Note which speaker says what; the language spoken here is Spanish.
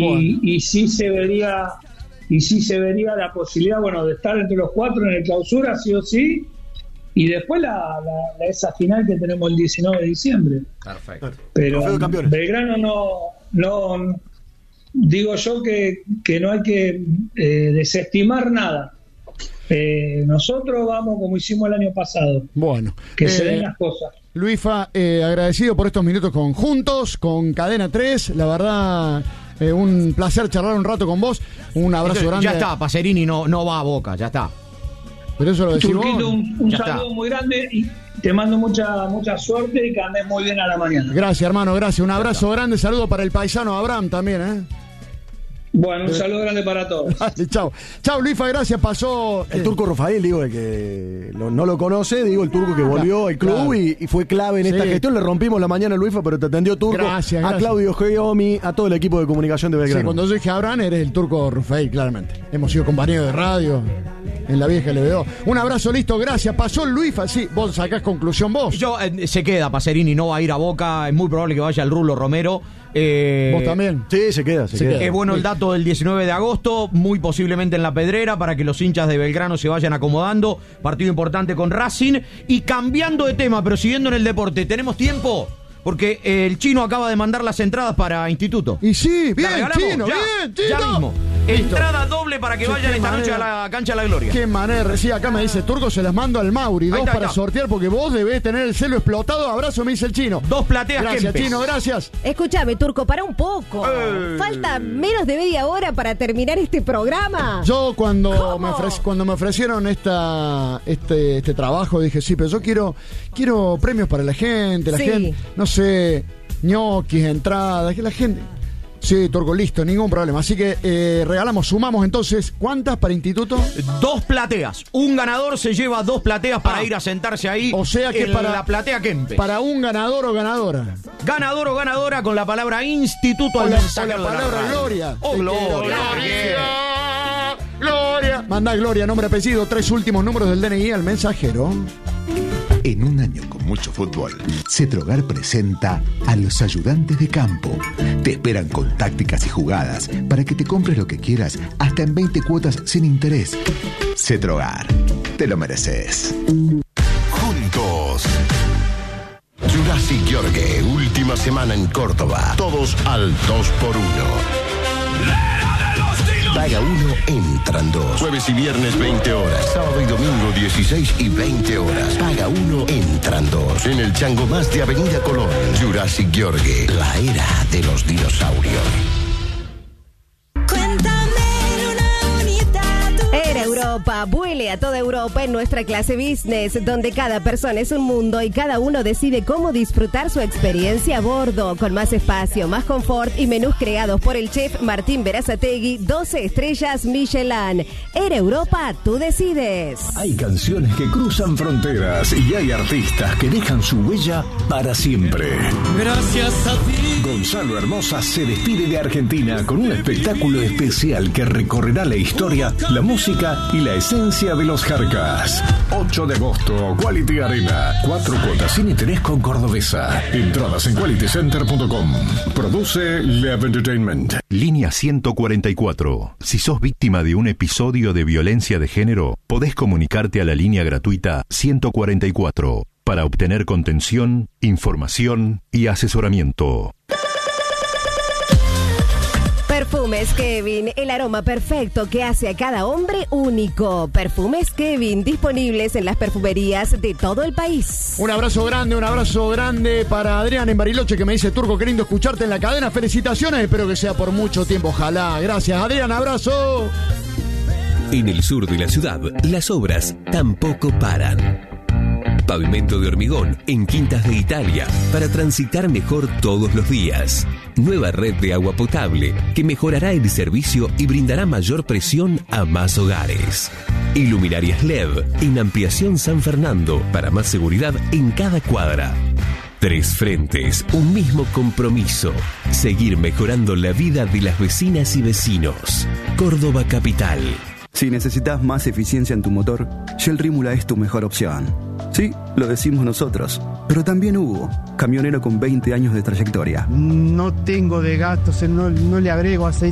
Speaker 1: y sí se vería la posibilidad, de estar entre los 4 en el clausura, sí o sí, y después esa final que tenemos el 19 de diciembre.
Speaker 2: Perfecto.
Speaker 1: Pero Belgrano no digo yo que no hay que desestimar nada. Nosotros vamos como hicimos el año pasado.
Speaker 3: Bueno,
Speaker 1: que se den las cosas.
Speaker 3: Luisfa, agradecido por estos minutos juntos, con Cadena 3, la verdad, un placer charlar un rato con vos, un abrazo grande.
Speaker 2: Ya está, Pacerini no va a Boca, ya está.
Speaker 3: Pero eso lo decís
Speaker 1: Turquito,
Speaker 3: vos.
Speaker 1: un saludo muy grande y te mando mucha suerte y que andes muy bien a la mañana.
Speaker 3: Gracias, hermano, gracias. Un abrazo grande, saludo para el paisano Abraham también,
Speaker 1: Bueno, un saludo grande para todos.
Speaker 3: Chao, Luisfa, gracias. Pasó
Speaker 4: el turco Rafael, digo, el que no lo conoce, digo, el turco que volvió al club y fue clave en esta gestión. Le rompimos la mañana a Luisfa, pero te atendió Turco.
Speaker 3: Gracias.
Speaker 4: A Claudio Geomi, a todo el equipo de comunicación de Belgrano.
Speaker 3: Sí, cuando yo dije Abraham, eres el turco Rafael, claramente. Hemos sido compañeros de radio en la vieja LBO. Un abrazo, listo, gracias. Pasó Luisfa, sí, vos sacás conclusión vos.
Speaker 2: Se queda Pacerini, no va a ir a Boca, es muy probable que vaya el Rulo Romero.
Speaker 3: ¿Vos también?
Speaker 4: Sí, se queda.
Speaker 2: Es bueno el dato del 19 de agosto, muy posiblemente en La Pedrera, para que los hinchas de Belgrano se vayan acomodando. Partido importante con Racing. Y cambiando de tema, pero siguiendo en el deporte, ¿tenemos tiempo? Porque el Chino acaba de mandar las entradas para Instituto.
Speaker 3: Y sí, bien, Chino,
Speaker 2: bien,
Speaker 3: Chino.
Speaker 2: Ya mismo. Entrada doble para que vayan esta noche a la cancha de la Gloria.
Speaker 3: Qué manera. Sí, acá me dice Turco, se las mando al Mauri. Dos para sortear porque vos debés tener el celo explotado. Abrazo, me dice el Chino.
Speaker 2: 2 plateas.
Speaker 3: Gracias, Chino, gracias.
Speaker 5: Escúchame, Turco, para un poco. Falta menos de media hora para terminar este programa.
Speaker 3: Yo cuando me ofrecieron este trabajo dije, sí, pero yo quiero premios para la gente, no sé, ñoquis, entradas, que la gente... Sí, Turco, listo, ningún problema. Así que sumamos entonces, ¿cuántas para Instituto?
Speaker 2: 2 plateas. Un ganador se lleva 2 plateas para ir a sentarse ahí.
Speaker 3: O sea que
Speaker 2: para la platea Kempes.
Speaker 3: Para un ganador o ganadora.
Speaker 2: Ganador o ganadora con la palabra Instituto
Speaker 3: al
Speaker 2: mensaje.
Speaker 3: La palabra Gloria.
Speaker 2: Oh, Gloria.
Speaker 3: Gloria. Manda Gloria, nombre, apellido, 3 últimos números del DNI al mensajero.
Speaker 6: En un año con mucho fútbol, Cetrogar presenta a los ayudantes de campo. Te esperan con tácticas y jugadas para que te compres lo que quieras, hasta en 20 cuotas sin interés. Cetrogar, te lo mereces.
Speaker 7: Juntos. Jurassic Yorgue, última semana en Córdoba. Todos al 2x1. Paga 1, entran 2. Jueves y viernes 20 horas. Sábado y domingo 16 y 20 horas. Paga 1, entran 2. En el Chango Más de Avenida Colón. Jurassic Yorgue, la era de los dinosaurios.
Speaker 5: Era Europa, vuele a toda Europa en nuestra clase business, donde cada persona es un mundo y cada uno decide cómo disfrutar su experiencia a bordo, con más espacio, más confort y menús creados por el chef Martín Berazategui, 12 estrellas Michelin. Era Europa, tú decides.
Speaker 8: Hay canciones que cruzan fronteras y hay artistas que dejan su huella para siempre.
Speaker 9: Gracias a ti.
Speaker 8: Gonzalo Hermosa se despide de Argentina con un espectáculo especial que recorrerá la historia, la música y la esencia de los Jarcas. 8 de agosto, Quality Arena. 4 cuotas sin interés con Cordobesa. Entradas en qualitycenter.com. Produce Lev Entertainment.
Speaker 6: Línea 144. Si sos víctima de un episodio de violencia de género, podés comunicarte a la línea gratuita 144 para obtener contención, información y asesoramiento.
Speaker 5: Perfumes Kevin, el aroma perfecto que hace a cada hombre único. Perfumes Kevin, disponibles en las perfumerías de todo el país.
Speaker 3: Un abrazo grande para Adrián en Bariloche, que me dice: Turco, qué lindo escucharte en la cadena. Felicitaciones, espero que sea por mucho tiempo, ojalá. Gracias, Adrián, abrazo.
Speaker 10: En el sur de la ciudad, las obras tampoco paran. Pavimento de hormigón en Quintas de Italia para transitar mejor todos los días. Nueva red de agua potable que mejorará el servicio y brindará mayor presión a más hogares. Iluminarias LED en Ampliación San Fernando para más seguridad en cada cuadra. 3 frentes, un mismo compromiso. Seguir mejorando la vida de las vecinas y vecinos. Córdoba Capital.
Speaker 11: Si necesitas más eficiencia en tu motor, Shell Rímula es tu mejor opción. Sí, lo decimos nosotros, pero también Hugo, camionero con 20 años de trayectoria.
Speaker 12: No tengo de gastos, no le agrego aceite